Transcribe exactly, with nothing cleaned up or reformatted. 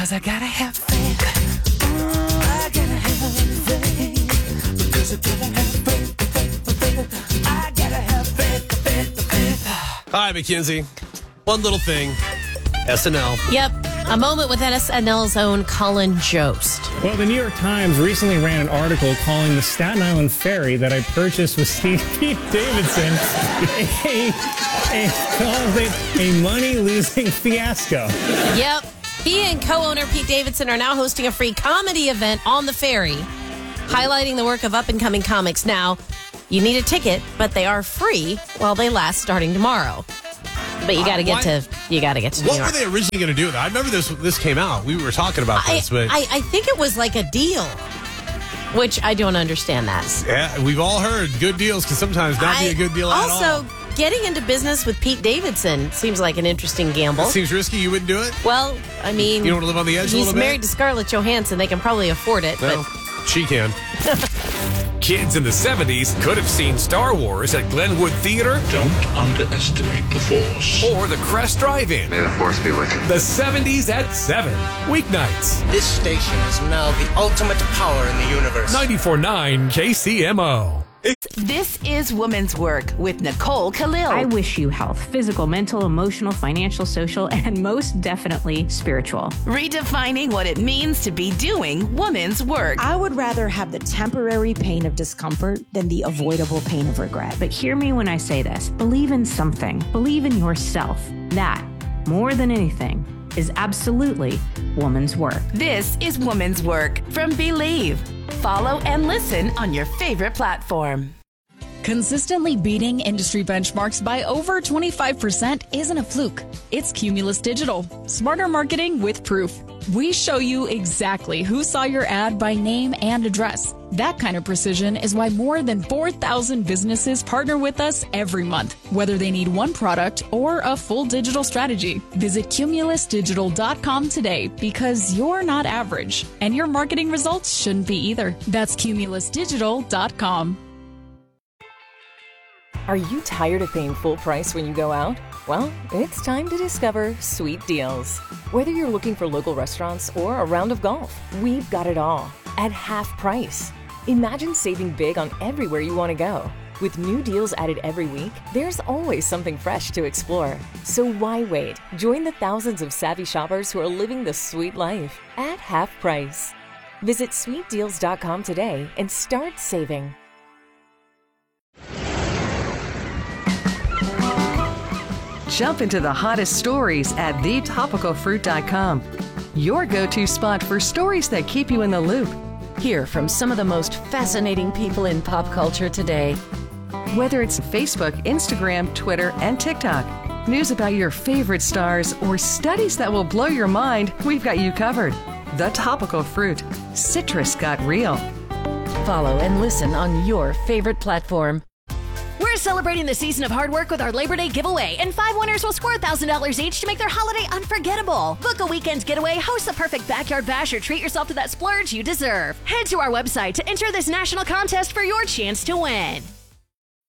Because I gotta have faith. I gotta have faith. Because I gotta have faith. faith. I gotta have faith. faith, faith. Hi, Mackenzie. One little thing. S N L. Yep. A moment with S N L's own Colin Jost. Well, the New York Times recently ran an article calling the Staten Island ferry that I purchased with Steve Pete Davidson a, a, called it a money-losing fiasco. Yep. He and co-owner Pete Davidson are now hosting a free comedy event on the ferry, highlighting the work of up-and-coming comics. Now, you need a ticket, but they are free while they last, starting tomorrow. But you got to get Uh, to you got to get to New What York. were they originally going to do with it? I remember this this came out. We were talking about I, this, but I, I think it was like a deal, which I don't understand that. yeah, we've all heard good deals can sometimes not be a good deal at all. Also, getting into business with Pete Davidson seems like an interesting gamble. It seems risky. You wouldn't do it? Well, I mean, You don't want to live on the edge a he's little bit? married to Scarlett Johansson. They can probably afford it. Well, but she can. Kids in the seventies could have seen Star Wars at Glenwood Theater Don't underestimate the Force. or the Crest Drive-In. May the Force be with you. The seventies at seven. Weeknights. This station is now the ultimate power in the universe. ninety-four point nine K C M O. This is Women's Work with Nicole Khalil. I wish you health, physical, mental, emotional, financial, social, and most definitely spiritual. Redefining what it means to be doing women's work. I would rather have the temporary pain of discomfort than the avoidable pain of regret. But hear me when I say this. Believe in something. Believe in yourself. That, more than anything, is absolutely woman's work. This is Women's Work from Believe. Follow and listen on your favorite platform. Consistently beating industry benchmarks by over twenty-five percent isn't a fluke. It's Cumulus Digital. Smarter marketing with proof. We show you exactly who saw your ad by name and address. That kind of precision is why more than four thousand businesses partner with us every month, whether they need one product or a full digital strategy. Visit cumulus digital dot com today because you're not average, and your marketing results shouldn't be either. That's cumulus digital dot com. Are you tired of paying full price when you go out? Well, it's time to discover Sweet Deals. Whether you're looking for local restaurants or a round of golf, we've got it all at half price. Imagine saving big on everywhere you want to go. With new deals added every week, there's always something fresh to explore. So why wait? Join the thousands of savvy shoppers who are living the sweet life at half price. Visit sweet deals dot com today and start saving. Jump into the hottest stories at the topical fruit dot com. Your go-to spot for stories that keep you in the loop. hear from some of the most fascinating people in pop culture today. Whether it's Facebook, Instagram, Twitter, and TikTok, news about your favorite stars, or studies that will blow your mind, we've got you covered. The Topical Fruit. Citrus got real. Follow and listen on your favorite platform. We're celebrating the season of hard work with our Labor Day giveaway, and five winners will score one thousand dollars each to make their holiday unforgettable. Book a weekend getaway, host the perfect backyard bash, or treat yourself to that splurge you deserve. Head to our website to enter this national contest for your chance to win.